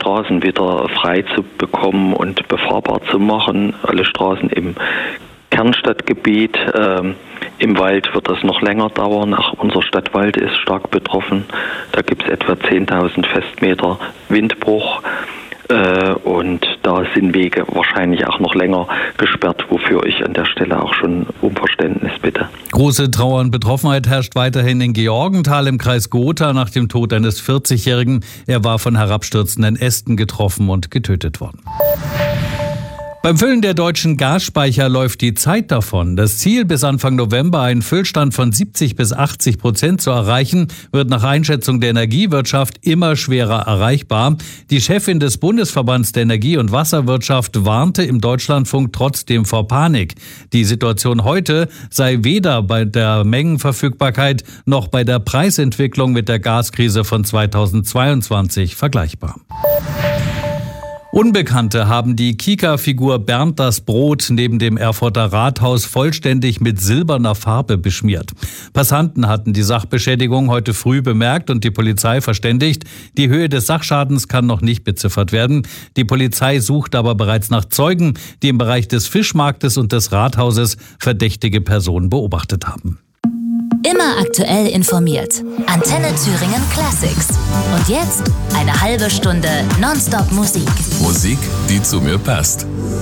Straßen wieder frei zu bekommen und befahrbar zu machen. Alle Straßen im Kernstadtgebiet. Im Wald wird das noch länger dauern. Auch unser Stadtwald ist stark betroffen. Da gibt es etwa 10.000 Festmeter Windbruch. Und da sind Wege wahrscheinlich auch noch länger gesperrt, wofür ich an der Stelle auch schon um Verständnis bitte. Große Trauer und Betroffenheit herrscht weiterhin in Georgenthal im Kreis Gotha nach dem Tod eines 40-Jährigen. Er war von herabstürzenden Ästen getroffen und getötet worden. Beim Füllen der deutschen Gasspeicher läuft die Zeit davon. Das Ziel, bis Anfang November einen Füllstand von 70-80% zu erreichen, wird nach Einschätzung der Energiewirtschaft immer schwerer erreichbar. Die Chefin des Bundesverbands der Energie- und Wasserwirtschaft warnte im Deutschlandfunk trotzdem vor Panik. Die Situation heute sei weder bei der Mengenverfügbarkeit noch bei der Preisentwicklung mit der Gaskrise von 2022 vergleichbar. Unbekannte haben die Kika-Figur Bernd das Brot neben dem Erfurter Rathaus vollständig mit silberner Farbe beschmiert. Passanten hatten die Sachbeschädigung heute früh bemerkt und die Polizei verständigt. Die Höhe des Sachschadens kann noch nicht beziffert werden. Die Polizei sucht aber bereits nach Zeugen, die im Bereich des Fischmarktes und des Rathauses verdächtige Personen beobachtet haben. Immer aktuell informiert. Antenne Thüringen Classics. Und jetzt eine halbe Stunde Nonstop Musik. Musik, die zu mir passt.